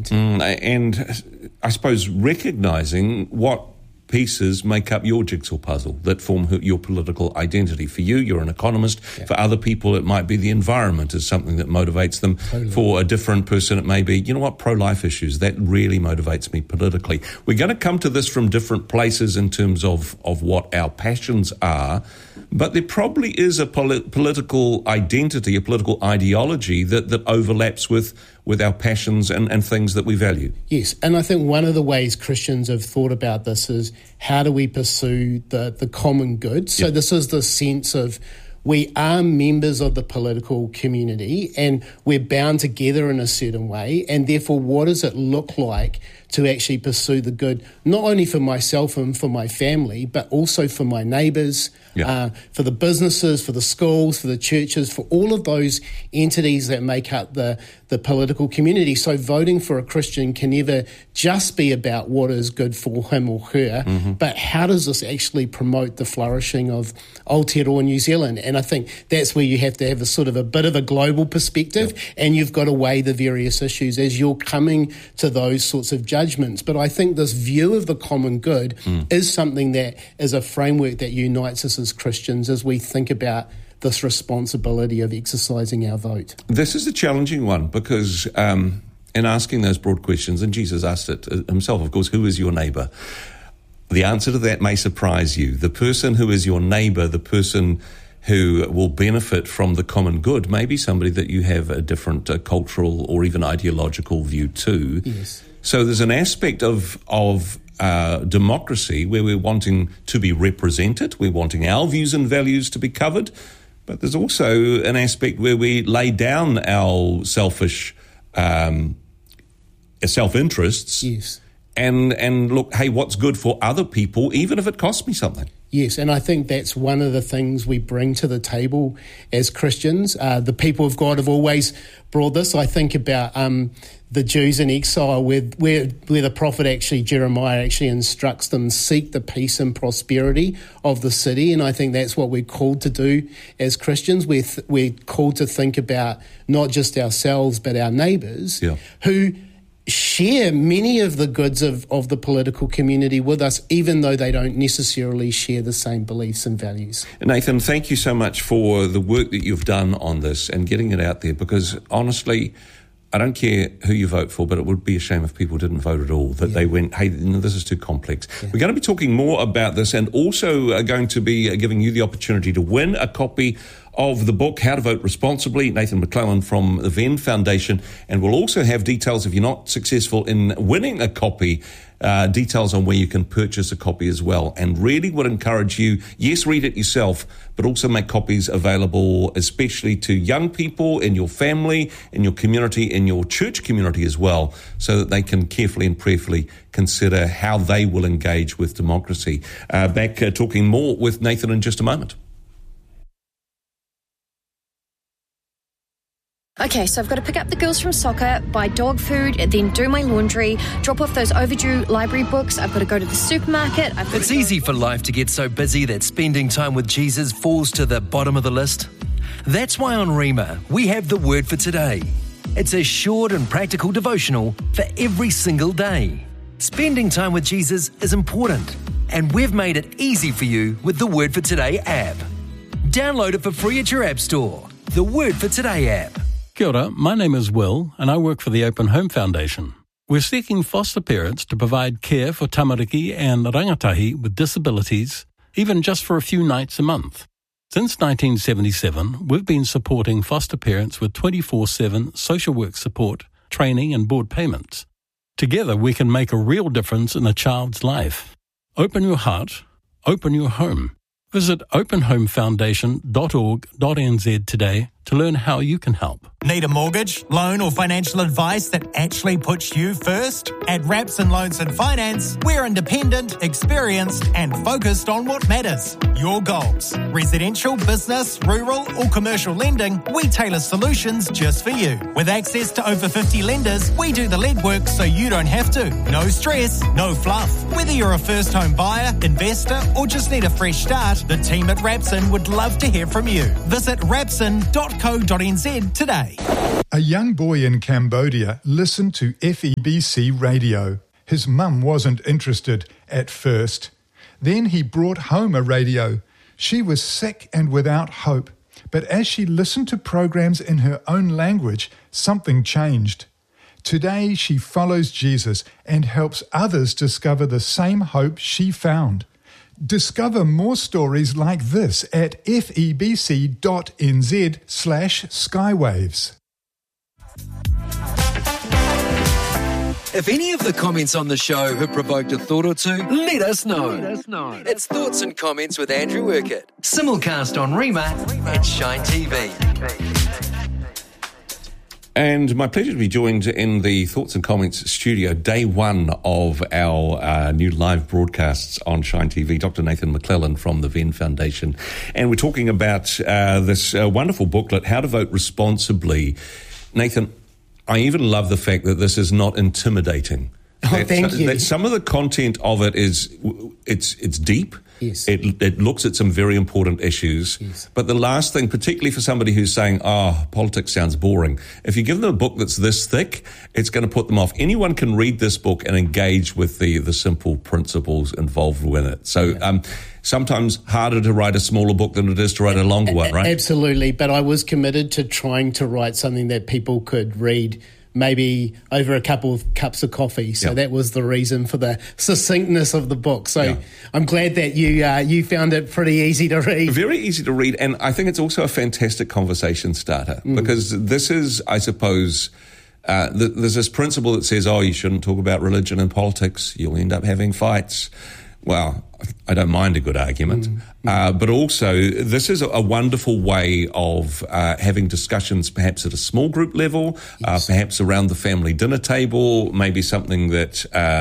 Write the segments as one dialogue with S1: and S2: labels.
S1: mind.
S2: And I suppose recognising what pieces make up your jigsaw puzzle that form your political identity. For you, you're an economist. Yeah. For other people, it might be the environment is something that motivates them. Totally. For a different person, it may be, pro-life issues. That really motivates me politically. We're going to come to this from different places in terms of what our passions are, but there probably is a political identity, a political ideology that overlaps with our passions and things that we value.
S1: Yes, and I think one of the ways Christians have thought about this is how do we pursue the common good? So this is the sense of we are members of the political community and we're bound together in a certain way, and therefore what does it look like to actually pursue the good, not only for myself and for my family, but also for my neighbours, for the businesses, for the schools, for the churches, for all of those entities that make up the political community. So voting for a Christian can never just be about what is good for him or her, but how does this actually promote the flourishing of Aotearoa New Zealand? And I think that's where you have to have a bit of a global perspective, and you've got to weigh the various issues as you're coming to those sorts of judgments. But I think this view of the common good is something that is a framework that unites us as Christians as we think about this responsibility of exercising our vote.
S2: This is a challenging one because in asking those broad questions, and Jesus asked it himself, of course, who is your neighbour? The answer to that may surprise you. The person who is your neighbour, the person who will benefit from the common good, may be somebody that you have a different cultural or even ideological view to.
S1: Yes.
S2: So there's an aspect of democracy where we're wanting to be represented, we're wanting our views and values to be covered, but there's also an aspect where we lay down our selfish self-interests and look, hey, what's good for other people, even if it costs me something.
S1: Yes, and I think that's one of the things we bring to the table as Christians. The people of God have always brought this. I think about the Jews in exile where the prophet Jeremiah instructs them, seek the peace and prosperity of the city. And I think that's what we're called to do as Christians. We're called to think about not just ourselves but our neighbours who share many of the goods of the political community with us, even though they don't necessarily share the same beliefs and values.
S2: Nathan, thank you so much for the work that you've done on this and getting it out there, because honestly, I don't care who you vote for, but it would be a shame if people didn't vote at all, that they went, hey, this is too complex. We're going to be talking more about this and also going to be giving you the opportunity to win a copy of the book, How to Vote Responsibly, Nathan McClellan from the Venn Foundation. And we'll also have details, if you're not successful in winning a copy, details on where you can purchase a copy as well. And really would encourage you, yes, read it yourself, but also make copies available, especially to young people in your family, in your community, in your church community as well, so that they can carefully and prayerfully consider how they will engage with democracy. Back talking more with Nathan in just a moment.
S3: Okay, so I've got to pick up the girls from soccer, buy dog food, then do my laundry, drop off those overdue library books. I've got to go to the supermarket.
S4: It's easy for life to get so busy that spending time with Jesus falls to the bottom of the list. That's why on Rima, we have the Word for Today. It's a short and practical devotional for every single day. Spending time with Jesus is important, and we've made it easy for you with the Word for Today app. Download it for free at your app store. The Word for Today app.
S5: Kia ora, my name is Will and I work for the Open Home Foundation. We're seeking foster parents to provide care for tamariki and rangatahi with disabilities, even just for a few nights a month. Since 1977, we've been supporting foster parents with 24/7 social work support, training and board payments. Together we can make a real difference in a child's life. Open your heart, open your home. Visit openhomefoundation.org.nz today to learn how you can help.
S6: Need a mortgage, loan or financial advice that actually puts you first? At Rapson Loans and Finance, we're independent, experienced and focused on what matters. Your goals. Residential, business, rural or commercial lending, we tailor solutions just for you. With access to over 50 lenders, we do the legwork so you don't have to. No stress, no fluff. Whether you're a first home buyer, investor or just need a fresh start, the team at Rapson would love to hear from you. Visit rapson.com.nz febc.co.nz today.
S7: A young boy in Cambodia listened to FEBC radio. His mum wasn't interested at first. Then he brought home a radio. She was sick and without hope. But as she listened to programs in her own language, something changed. Today she follows Jesus and helps others discover the same hope she found. Discover more stories like this at febc.nz/skywaves.
S4: If any of the comments on the show have provoked a thought or two, let us know. It's Thoughts and Comments with Andrew Urquhart. Simulcast on Rima and Shine TV.
S2: And my pleasure to be joined in the Thoughts and Comments studio, day one of our new live broadcasts on Shine TV, Dr. Nathan McClellan from the Venn Foundation. And we're talking about this wonderful booklet, How to Vote Responsibly. Nathan, I even love the fact that this is not intimidating.
S1: Thank you.
S2: That some of the content of it is, it's deep.
S1: Yes.
S2: It looks at some very important issues.
S1: Yes.
S2: But the last thing, particularly for somebody who's saying, politics sounds boring, if you give them a book that's this thick, it's going to put them off. Anyone can read this book and engage with the simple principles involved with it. So sometimes harder to write a smaller book than it is to write a longer one, right?
S1: Absolutely. But I was committed to trying to write something that people could read maybe over a couple of cups of coffee. So that was the reason for the succinctness of the book. So I'm glad that you found it pretty easy to read.
S2: Very easy to read. And I think it's also a fantastic conversation starter because this is, I suppose, there's this principle that says, you shouldn't talk about religion and politics. You'll end up having fights. Well, I don't mind a good argument. But also, this is a wonderful way of having discussions perhaps at a small group level, perhaps around the family dinner table, maybe something that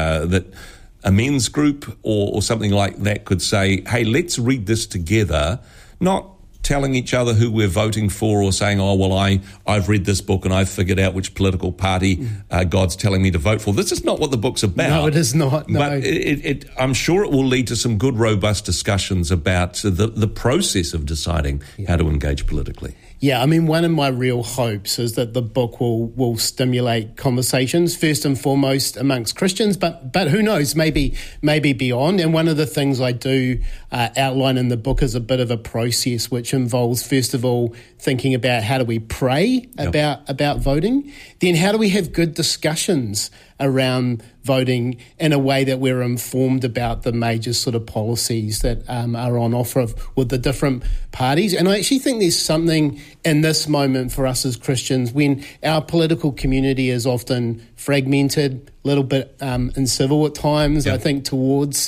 S2: a men's group or something like that could say, hey, let's read this together, not telling each other who we're voting for or saying, I've read this book and I've figured out which political party God's telling me to vote for. This is not what the book's about.
S1: No, it is not. No.
S2: But I'm sure it will lead to some good, robust discussions about the process of deciding how to engage politically.
S1: Yeah, I mean, one of my real hopes is that the book will stimulate conversations, first and foremost amongst Christians, but who knows, maybe beyond. And one of the things I do outline in the book is a bit of a process which involves, first of all, thinking about how do we pray about voting, then how do we have good discussions around voting in a way that we're informed about the major sort of policies that are on offer with the different parties. And I actually think there's something in this moment for us as Christians when our political community is often fragmented, a little bit incivil at times, I think, towards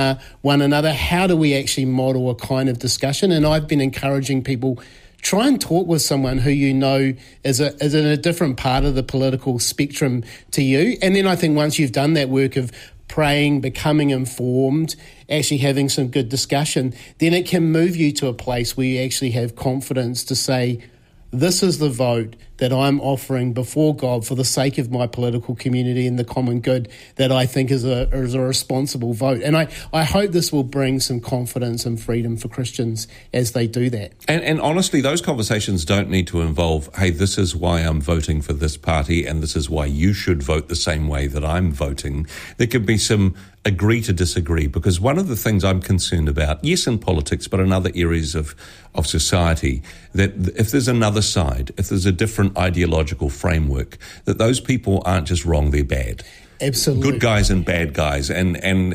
S1: one another. How do we actually model a kind of discussion? And I've been encouraging people, try and talk with someone who you know is in a different part of the political spectrum to you. And then I think once you've done that work of praying, becoming informed, actually having some good discussion, then it can move you to a place where you actually have confidence to say, this is the vote that I'm offering before God for the sake of my political community and the common good that I think is a responsible vote. And I hope this will bring some confidence and freedom for Christians as they do that.
S2: And honestly, those conversations don't need to involve, hey, this is why I'm voting for this party and this is why you should vote the same way that I'm voting. There could be some agree to disagree, because one of the things I'm concerned about, yes, in politics, but in other areas of society, that if there's another side, if there's a different ideological framework, that those people aren't just wrong, they're bad.
S1: Absolutely.
S2: Good guys and bad guys. And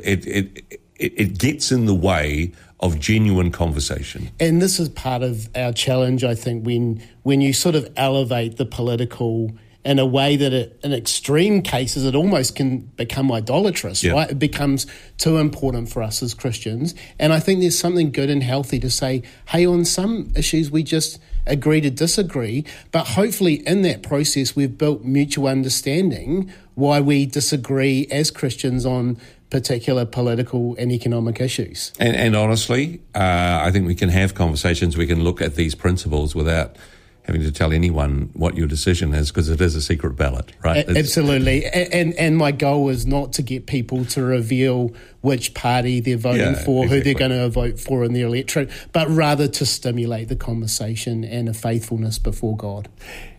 S2: it gets in the way of genuine conversation.
S1: And this is part of our challenge, I think, when you sort of elevate the political in a way that in extreme cases it almost can become idolatrous, right? It becomes too important for us as Christians. And I think there's something good and healthy to say, hey, on some issues we just agree to disagree, but hopefully in that process we've built mutual understanding why we disagree as Christians on particular political and economic issues.
S2: And honestly, I think we can have conversations, we can look at these principles without having to tell anyone what your decision is, because it is a secret ballot, right?
S1: Absolutely. And my goal is not to get people to reveal which party they're voting for,
S2: exactly.
S1: who they're going to vote for in the electorate, but rather to stimulate the conversation and a faithfulness before God.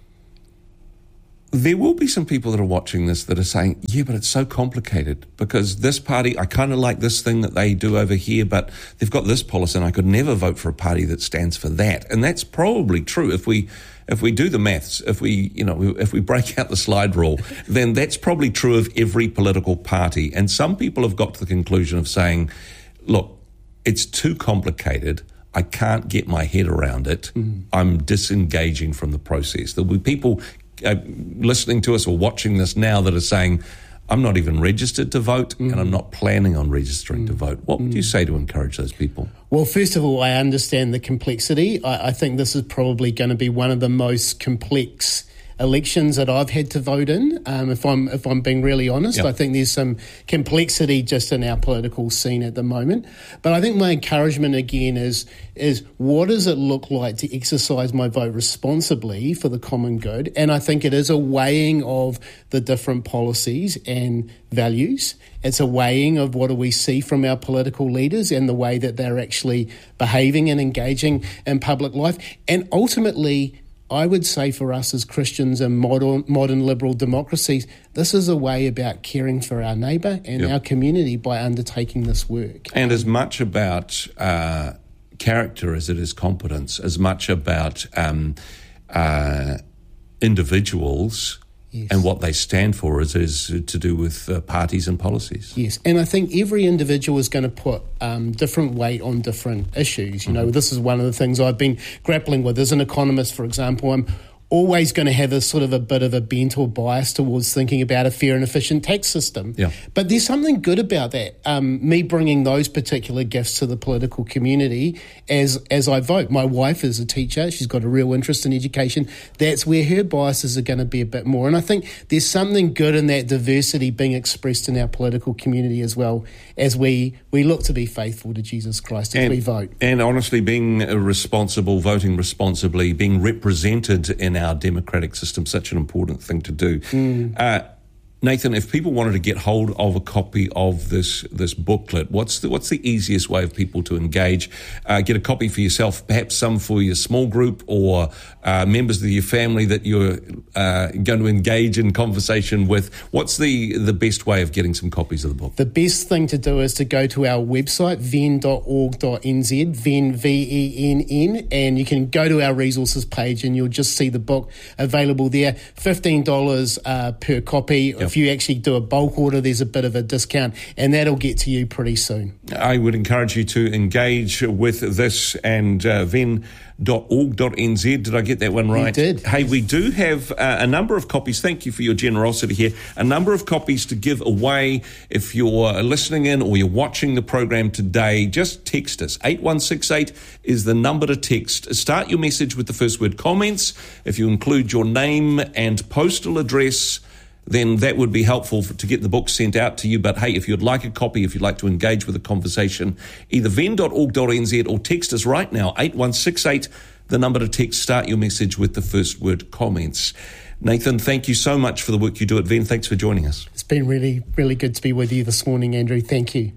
S2: There will be some people that are watching this that are saying, yeah, but it's so complicated because this party, I kind of like this thing that they do over here, but they've got this policy and I could never vote for a party that stands for that. And that's probably true. If we do the maths, if we break out the slide rule, then that's probably true of every political party. And some people have got to the conclusion of saying, look, it's too complicated. I can't get my head around it. I'm disengaging from the process. There'll be people listening to us or watching this now that are saying, I'm not even registered to vote and I'm not planning on registering to vote. What would you say to encourage those people?
S1: Well, first of all, I understand the complexity. I think this is probably going to be one of the most complex elections that I've had to vote in. If I'm being really honest, I think there's some complexity just in our political scene at the moment. But I think my encouragement again is what does it look like to exercise my vote responsibly for the common good? And I think it is a weighing of the different policies and values. It's a weighing of what do we see from our political leaders and the way that they're actually behaving and engaging in public life. And ultimately, I would say for us as Christians in modern liberal democracies, this is a way about caring for our neighbour and our community by undertaking this work.
S2: And as much about character as it is competence, as much about individuals and what they stand for as it is to do with parties and policies.
S1: Yes, and I think every individual is going to put different weight on different issues. You know, this is one of the things I've been grappling with. As an economist, for example, I'm always going to have a sort of a bit of a bent or bias towards thinking about a fair and efficient tax system. Yeah. But there's something good about that. Me bringing those particular gifts to the political community as I vote. My wife is a teacher. She's got a real interest in education. That's where her biases are going to be a bit more. And I think there's something good in that diversity being expressed in our political community as well as we look to be faithful to Jesus Christ as we vote.
S2: And honestly, being responsible, voting responsibly, being represented in our democratic system, such an important thing to do. Nathan, if people wanted to get hold of a copy of this booklet, what's the easiest way of people to engage? Get a copy for yourself, perhaps some for your small group or members of your family that you're going to engage in conversation with. What's the best way of getting some copies of the book? The
S1: best thing to do is to go to our website, venn.org.nz, Venn, VENN, and you can go to our resources page and you'll just see the book available there. $15 per copy. If you actually do a bulk order, there's a bit of a discount, and that'll get to you pretty soon.
S2: I would encourage you to engage with this and venn.org.nz. Did I get that one right?
S1: You did.
S2: Hey, we do have a number of copies. Thank you for your generosity here. A number of copies to give away. If you're listening in or you're watching the program today, just text us. 8168 is the number to text. Start your message with the first word comments. If you include your name and postal address, then that would be helpful to get the book sent out to you. But hey, if you'd like a copy, if you'd like to engage with the conversation, either venn.org.nz or text us right now, 8168, the number to text. Start your message with the first word comments. Nathan, thank you so much for the work you do at Venn. Thanks for joining us.
S1: It's been really, really good to be with you this morning, Andrew. Thank you.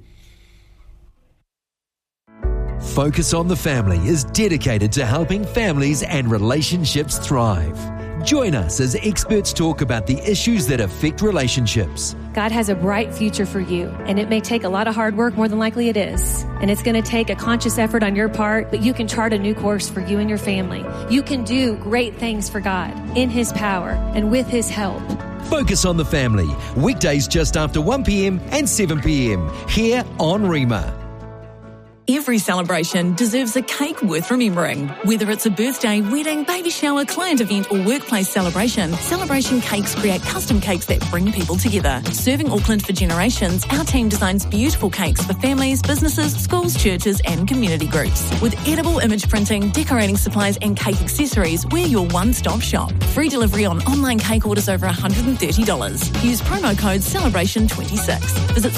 S4: Focus on the Family is dedicated to helping families and relationships thrive. Join us as experts talk about the issues that affect relationships.
S8: God has a bright future for you, and it may take a lot of hard work, more than likely it is. And it's going to take a conscious effort on your part, but you can chart a new course for you and your family. You can do great things for God in His power and with His help.
S4: Focus on the Family, weekdays just after 1 p.m. and 7 p.m. here on Rima.
S9: Every celebration deserves a cake worth remembering. Whether it's a birthday, wedding, baby shower, client event or workplace celebration, Celebration Cakes create custom cakes that bring people together. Serving Auckland for generations, our team designs beautiful cakes for families, businesses, schools, churches and community groups. With edible image printing, decorating supplies and cake accessories, we're your one-stop shop. Free delivery on online cake orders over $130. Use promo code CELEBRATION26. Visit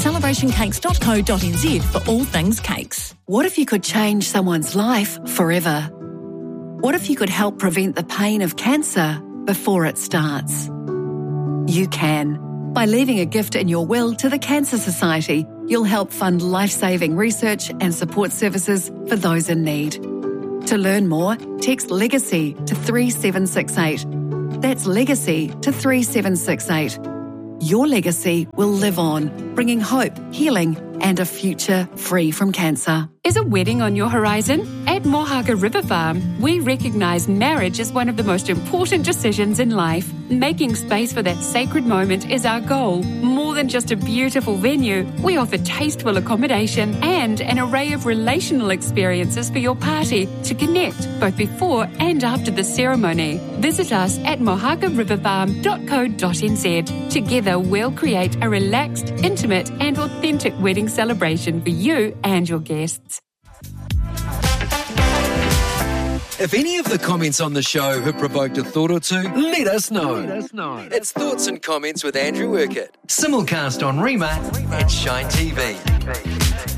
S9: celebrationcakes.co.nz for all things cakes.
S10: What if you could change someone's life forever? What if you could help prevent the pain of cancer before it starts? You can. By leaving a gift in your will to the Cancer Society, you'll help fund life-saving research and support services for those in need. To learn more, text LEGACY to 3768. That's LEGACY to 3768. Your legacy will live on, bringing hope, healing, and a future free from cancer.
S11: Is a wedding on your horizon? At Mohaka River Farm, we recognise marriage as one of the most important decisions in life. Making space for that sacred moment is our goal. More than just a beautiful venue, we offer tasteful accommodation and an array of relational experiences for your party to connect both before and after the ceremony. Visit us at mohakariverfarm.co.nz. Together, we'll create a relaxed, intimate and authentic wedding celebration for you and your guests.
S4: If any of the comments on the show have provoked a thought or two, let us know. It's Thoughts and Comments with Andrew Urquhart. Simulcast on Rima and Shine TV.